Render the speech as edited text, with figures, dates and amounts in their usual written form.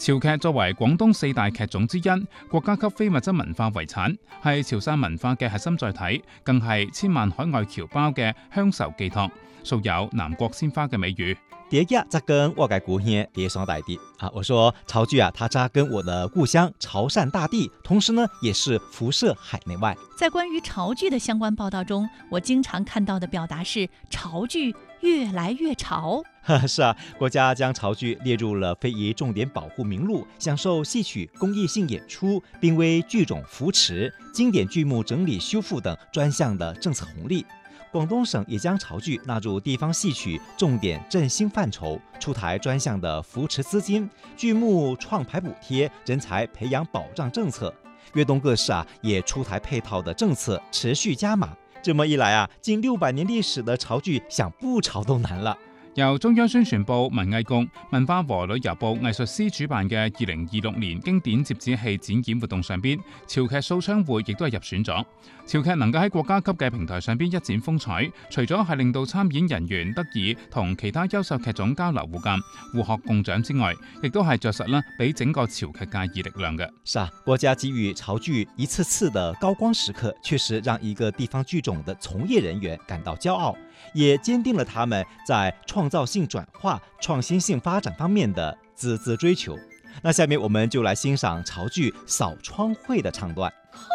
潮劇作為廣東4大劇種之一，國家級非物質文化遺產，係潮汕文化嘅核心載體，更係千萬海外僑胞嘅鄉愁寄託，素有南國鮮花嘅美譽。 第一則跟我嘅故鄉疊雙大地啊！我說潮劇它扎根我的故鄉潮汕大地，同時呢，也是輻射海內外。 在關於潮劇的相關報道中，我經常看到的表達是潮劇越來越潮。 是啊，國家將潮劇列入了非遺重點保護名錄，享受戲曲公益性演出，並為劇種扶持、經典劇目整理修復等專項的政策紅利。廣東省也將潮劇納入地方戲曲重點振興範疇，出台專項的扶持資金、劇目創牌補貼、人才培養保障政策。粵東各市也出台配套的政策，持續加碼。這麼一來近600年歷史的潮劇想不潮都難了。 由中央宣傳部、文藝局、文化和旅遊部藝術司主辦嘅2026年經典折子戲展演活動上邊，潮劇掃窗會亦都係入選咗。潮劇能夠喺國家級嘅平台上邊一展風采，除咗係令到參演人員得以同其他優秀劇種交流互鑑、互學共長之外，亦都係着實啦，俾整個潮劇界以力量嘅。 是啊，國家給予潮劇一次次的高光時刻，確實讓一個地方劇種的從業人員感到驕傲，也堅定了他們在創造性轉化、創新性發展方面的孜孜追求。那下面我們就來欣賞潮劇掃窗會的唱段。